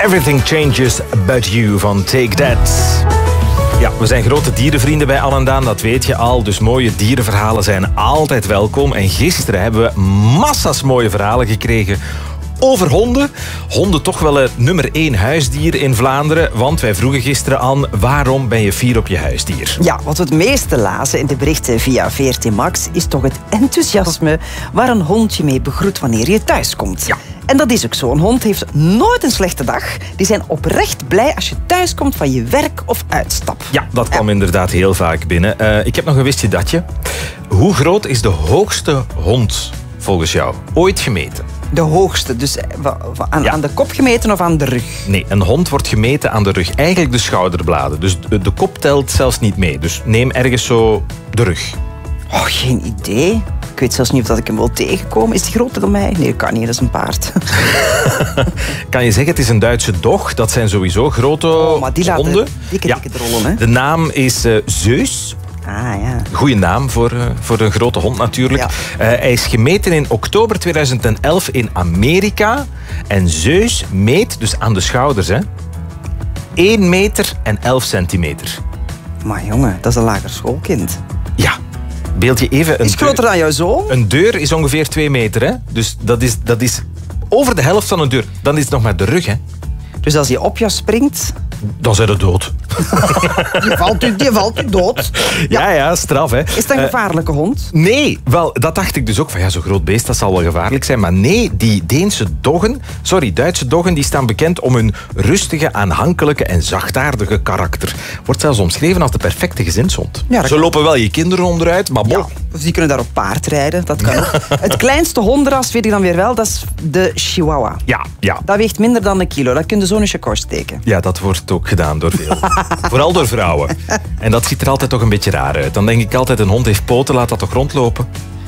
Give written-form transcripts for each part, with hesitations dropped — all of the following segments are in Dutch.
Everything Changes But You van Take That. Ja, we zijn grote dierenvrienden bij Al en Daan, dat weet je al. Dus mooie dierenverhalen zijn altijd welkom. En gisteren hebben we massa's mooie verhalen gekregen over honden. Honden toch wel het nummer 1 huisdier in Vlaanderen. Want wij vroegen gisteren aan, waarom ben je fier op je huisdier? Ja, wat we het meeste lazen in de berichten via VRT Max is toch het enthousiasme waar een hondje mee begroet wanneer je thuis komt. Ja. En dat is ook zo. Een hond heeft nooit een slechte dag. Die zijn oprecht blij als je thuis komt van je werk of uitstap. Ja, dat kwam inderdaad heel vaak binnen. Ik heb nog een wist je datje. Hoe groot is de hoogste hond volgens jou ooit gemeten? De hoogste, dus aan de kop gemeten of aan de rug? Nee, een hond wordt gemeten aan de rug. Eigenlijk de schouderbladen. Dus de kop telt zelfs niet mee. Dus neem ergens zo de rug. Oh, geen idee. Ik weet zelfs niet of ik hem wil tegenkomen. Is die groter dan mij? Nee, dat kan niet. Dat is een paard. Kan je zeggen, het is een Duitse dog. Dat zijn sowieso grote maar die honden. laten dikke rollen, hè? De naam is Zeus. Ah, ja. Goeie naam voor een grote hond natuurlijk. Ja. Hij is gemeten in oktober 2011 in Amerika. En Zeus meet, dus aan de schouders, 1 meter en 11 centimeter. Maar jongen, dat is een lager schoolkind. Ja. Beeld je even... Is groter dan jouw zoon? Een deur is ongeveer 2 meter. Hè? Dus dat is over de helft van een deur. Dan is het nog maar de rug. Hè? Dus als hij op jou springt... Dan zijn we dood. Die valt u dood. Ja, straf. Hè. Is het een gevaarlijke hond? Nee, wel, dat dacht ik dus ook. Van ja, zo'n groot beest, dat zal wel gevaarlijk zijn. Maar nee, die Duitse doggen, die staan bekend om hun rustige, aanhankelijke en zachtaardige karakter. Wordt zelfs omschreven als de perfecte gezinshond. Ja, Ze lopen wel je kinderen onderuit, maar bon. Ja, of die kunnen daar op paard rijden, dat kan ook. Het kleinste hondenras weet ik dan weer wel, dat is de Chihuahua. Ja. Dat weegt minder dan 1 kilo, dat kun je zo in je kort steken. Ja, dat wordt ook gedaan door veel. Vooral door vrouwen. En dat ziet er altijd toch een beetje raar uit. Dan denk ik altijd, een hond heeft poten, laat dat toch rondlopen?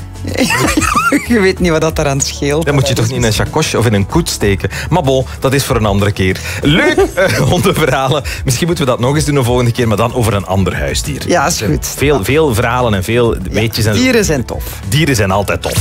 Je weet niet wat dat eraan scheelt. Dan moet je toch niet in een chacosje of in een koets steken. Maar bon, dat is voor een andere keer. Leuk, hondenverhalen. Misschien moeten we dat nog eens doen de volgende keer, maar dan over een ander huisdier. Ja, is goed. Veel verhalen en veel weetjes. En dieren zijn tof. Dieren zijn altijd tof.